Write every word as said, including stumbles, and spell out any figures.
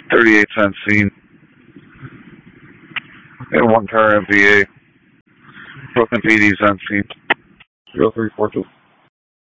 thirty-eight cents seen. And one car M V A. Brooklyn P D's unseen. zero three four two.